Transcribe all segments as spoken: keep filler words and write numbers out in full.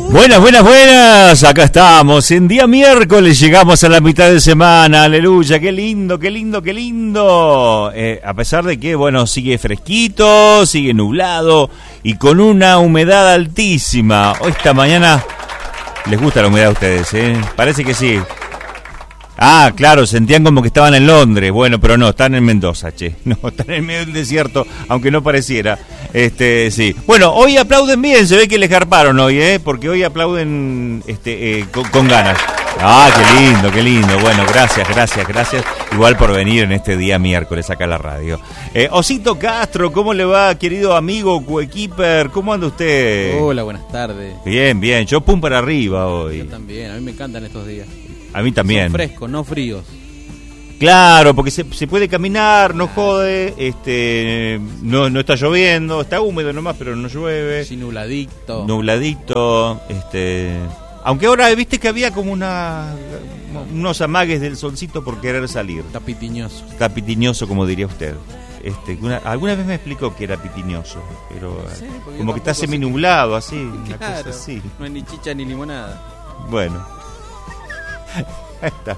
Buenas, buenas, buenas. Acá estamos. En día miércoles llegamos a la mitad de semana. Aleluya. Qué lindo, qué lindo, qué lindo. Eh, a pesar de que, bueno, sigue fresquito, sigue nublado y con una humedad altísima. Hoy esta mañana les gusta la humedad a ustedes, ¿eh? Parece que sí. Ah, claro, sentían como que estaban en Londres. Bueno, pero no, están en Mendoza, che. No, están en medio del desierto, aunque no pareciera. Este, sí. Bueno, hoy aplauden bien, se ve que les garparon hoy, ¿eh? Porque hoy aplauden este, eh, con, con ganas. Ah, qué lindo, qué lindo. Bueno, gracias, gracias, gracias. Igual por venir en este día miércoles acá a la radio. Eh, Osito Castro, ¿cómo le va, querido amigo coequiper? ¿Cómo anda usted? Hola, buenas tardes. Bien, bien. Yo pum para arriba hoy. Yo también, a mí me encantan estos días. A mí también. Son frescos, no fríos. Claro, porque se, se puede caminar, no jode, este, no, no está lloviendo, está húmedo nomás, pero no llueve. Sí, nubladito. Nubladito, este, aunque ahora viste que había como una, unos amagues del solcito por querer salir. Está pitiñoso. Está pitiñoso, como diría usted. Este, una, alguna vez me explicó que era pitiñoso, pero Sí, como que está seminublado, así, Claro, una cosa así. no hay ni chicha ni limonada. Bueno, ahí está.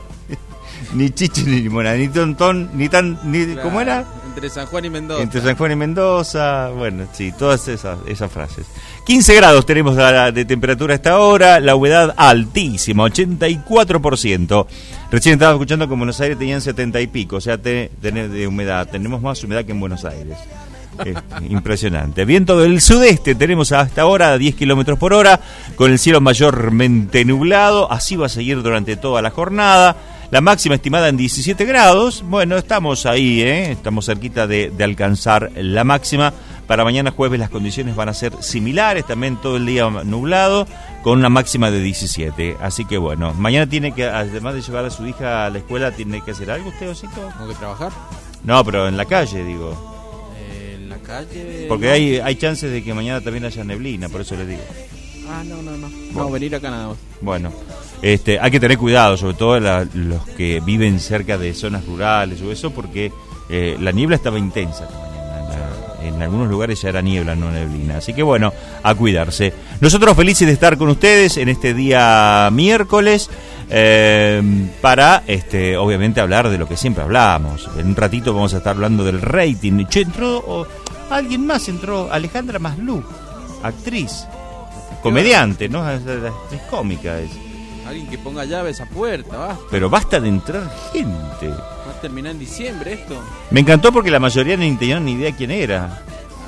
Ni chiche ni limonada, ni tontón, ni tan, ni, Claro, ¿cómo era? Entre San Juan y Mendoza. Entre San Juan y Mendoza, bueno, sí, todas esas, esas frases. quince grados tenemos de temperatura a esta hora, la humedad altísima, ochenta y cuatro por ciento. Recién estaba escuchando que en Buenos Aires tenían setenta y pico, o sea, te, te, de humedad, tenemos más humedad que en Buenos Aires. Este, impresionante. Viento del sudeste tenemos hasta ahora a diez kilómetros por hora, con el cielo mayormente nublado, así va a seguir durante toda la jornada. La máxima estimada en diecisiete grados. Bueno, estamos ahí, ¿eh? Estamos cerquita de, de alcanzar la máxima. Para mañana jueves las condiciones van a ser similares, también todo el día nublado, con una máxima de diecisiete. Así que bueno, mañana tiene que, además de llevar a su hija a la escuela, ¿tiene que hacer algo usted, Osito? ¿Tengo que trabajar? No, pero en la calle, digo. Eh, en la calle... Porque no. hay, hay chances de que mañana también haya neblina, por eso le digo. Ah, no, no, no. Bueno. No, venir acá nada más. Bueno, este, hay que tener cuidado, sobre todo la, los que viven cerca de zonas rurales o eso, porque eh, la niebla estaba intensa esta mañana. La, en algunos lugares ya era niebla, no neblina. Así que bueno, a cuidarse. Nosotros felices de estar con ustedes en este día miércoles eh, para, este, obviamente, hablar de lo que siempre hablamos. En un ratito vamos a estar hablando del rating. Che, entró, oh, alguien más entró, Alejandra Maslú, actriz. Comediante, ¿no? Es, es cómica es. Alguien que ponga llave a esa puerta, basta. Pero basta de entrar gente. Va a terminar en diciembre esto. Me encantó porque la mayoría ni tenían ni idea quién era.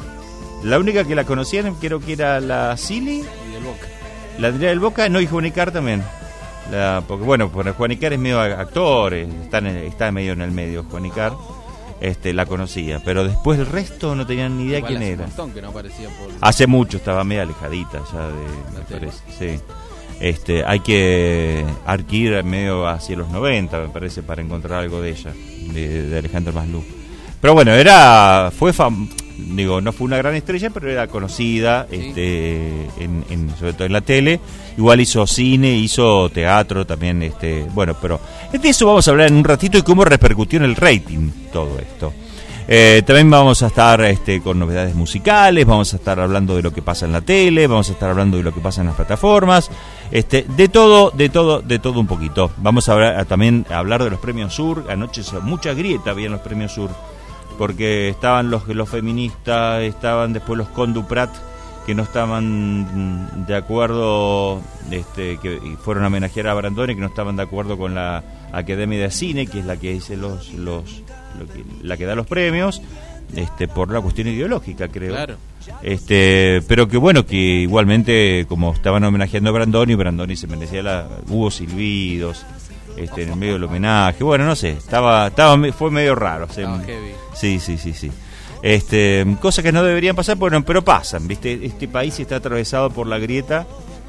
La única que la conocían creo que era la Cili. Y del Boca. La Andrea del Boca, no, y Juanicar también. La, porque bueno, porque Juanicar es medio actor, está, en, está medio en el medio Juanicar. Este, la conocía, pero después el resto no tenían ni idea Igual quién hace era. Un montón que no aparecía por... Hace mucho, estaba medio alejadita ya de, me parece, sí. Este, hay que, hay que ir medio hacia los noventa, me parece, para encontrar algo de ella, de, de Alejandra Maslú. Pero bueno, era, fue fam, digo, no fue una gran estrella, pero era conocida, sí. este, en, en, sobre todo en la tele. Igual hizo cine, hizo teatro también, este, bueno, pero de eso vamos a hablar en un ratito y cómo repercutió en el rating todo esto. Eh, también vamos a estar este, con novedades musicales, vamos a estar hablando de lo que pasa en la tele, vamos a estar hablando de lo que pasa en las plataformas, este, de todo, de todo, de todo un poquito. Vamos a, hablar, a también a hablar de los premios Sur. Anoche mucha grieta había en los premios Sur, porque estaban los, los feministas, estaban después los Conduprat, que no estaban de acuerdo, este, que fueron a homenajear a Brandoni, que no estaban de acuerdo con la Academia de Cine, que es la que dice los, los, lo que, la que da los premios, este, por la cuestión ideológica, creo. Claro. Este, pero que bueno, que igualmente, como estaban homenajeando a Brandoni, Brandoni se merecía la, hubo silbidos, este, en el medio del homenaje, bueno, no sé, estaba, estaba, fue medio raro. Estaba se, heavy. Sí, sí, sí, sí. Este, cosas que no deberían pasar, bueno, pero pasan, ¿viste? Este país está atravesado por la grieta,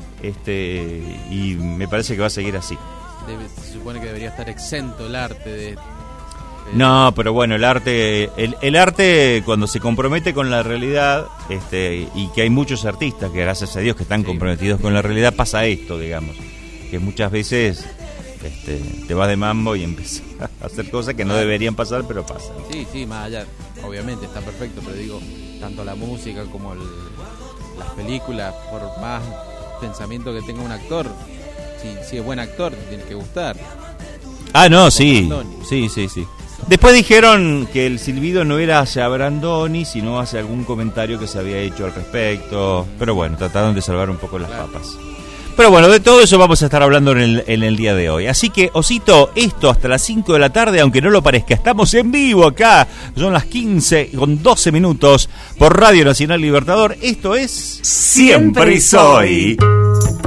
este, y me parece que va a seguir así. Debe, se supone que debería estar exento el arte de, de... No, pero bueno, el arte, el, el arte cuando se compromete con la realidad, este, y que hay muchos artistas que gracias a Dios que están sí. comprometidos con la realidad, pasa esto, digamos, que muchas veces este, te vas de mambo y empiezas a hacer cosas que no deberían pasar, pero pasan. Sí, sí, más allá, obviamente está perfecto, pero digo, tanto la música como el, las películas, por más pensamiento que tenga un actor. Si, si es buen actor, te tiene que gustar. Ah, no, sí. Sí, sí, sí. Después dijeron que el silbido no era hacia Brandoni, sino hacia algún comentario que se había hecho al respecto. Pero bueno, trataron de salvar un poco las Claro. papas. Pero bueno, de todo eso vamos a estar hablando en el, en el día de hoy. Así que, Osito, esto hasta las cinco de la tarde, aunque no lo parezca, estamos en vivo acá. Son las quince con doce minutos por Radio Nacional Libertador. Esto es Siempre y Soy.